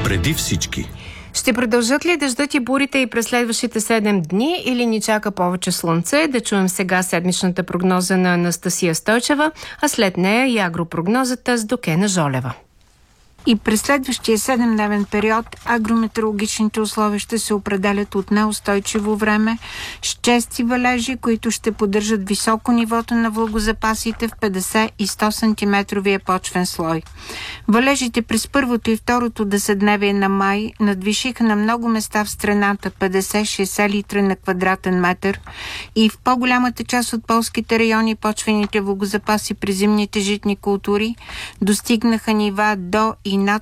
Преди всички. Ще продължат ли дъждът и бурите и през следващите 7 дни или ни чака повече слънце? Да чуем сега седмичната прогноза на Анастасия Стойчева, а след нея и агропрогнозата с Докена Жолева. И през следващия 7-дневен период агрометеорологичните условия ще се определят от неустойчиво време с чести валежи, които ще поддържат високо нивото на влагозапасите в 50 и 100 см почвен слой. Валежите през първото и второто десетдневие на май надвишиха на много места в страната 50-60 литра на квадратен метър и в по-голямата част от полските райони почвените влагозапаси при зимните житни култури достигнаха нива до и над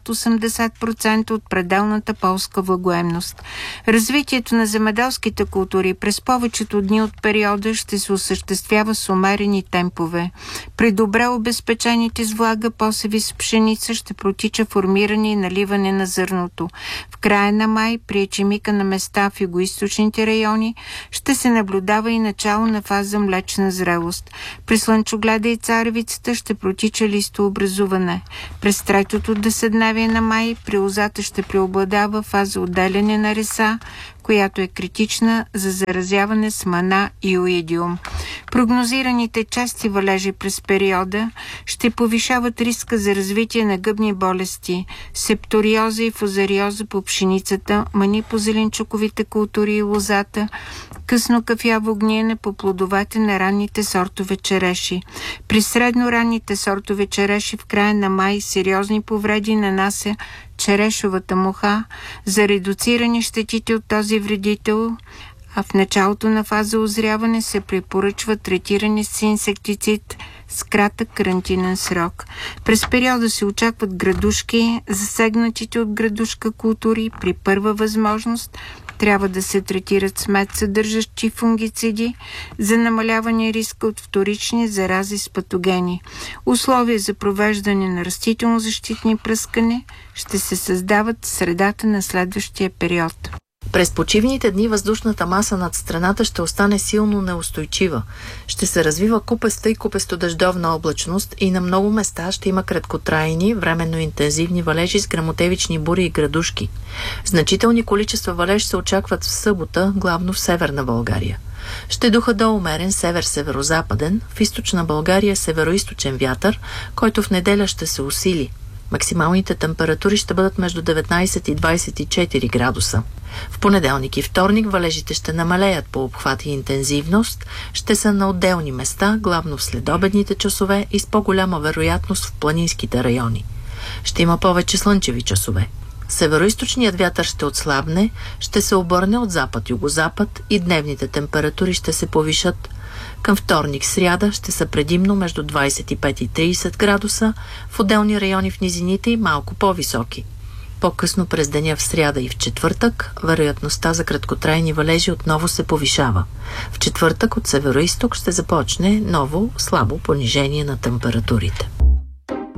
80% от пределната полска влагоемност. Развитието на земеделските култури през повечето дни от периода ще се осъществява с умерени темпове. При добре обезпечените с влага посеви с пшеница ще протича формиране и наливане на зърното. В края на май при ечемика на места в югоизточните райони ще се наблюдава и начало на фаза млечна зрелост. При слънчогледа и царевицата ще протича листообразуване. През третото десетдневие на май при лозата ще преобладава фаза отделяне на реса, която е критична за заразяване с мана и оидиум. Прогнозираните чести валежи през периода ще повишават риска за развитие на гъбни болести, септориоза и фузариоза по пшеницата, мани по зеленчуковите култури и лозата, късно кафяво гниене по плодовете на ранните сортове череши. При средно-ранните сортове череши в края на май сериозни повреди нанася черешовата муха. За редуциране щетите от този вредител, а в началото на фаза озряване се препоръчва третиране с инсектицид с кратък карантинен срок. През периода се очакват градушки. Засегнатите от градушка култури при първа възможност трябва да се третират с мед, съдържащи фунгициди, за намаляване риска от вторични зарази с патогени. Условия за провеждане на растително-защитни пръскане ще се създават в средата на следващия период. През почивните дни въздушната маса над страната ще остане силно неустойчива. Ще се развива купеста и купесто-дъждовна облачност и на много места ще има краткотрайни, временно интензивни валежи с гръмотевични бури и градушки. Значителни количества валеж се очакват в събота, главно в северна България. Ще духа до умерен север-северозападен, в източна България североизточен вятър, който в неделя ще се усили. Максималните температури ще бъдат между 19 и 24 градуса. В понеделник и вторник валежите ще намалеят по обхват и интензивност, ще са на отделни места, главно в следобедните часове и с по-голяма вероятност в планинските райони. Ще има повече слънчеви часове. Североизточният вятър ще отслабне, ще се обърне от запад-югозапад и дневните температури ще се повишат. Към вторник-сряда ще са предимно между 25 и 30 градуса, в отделни райони в низините и малко по-високи. По-късно през деня в сряда и в четвъртък вероятността за краткотрайни валежи отново се повишава. В четвъртък от североизток ще започне ново слабо понижение на температурите.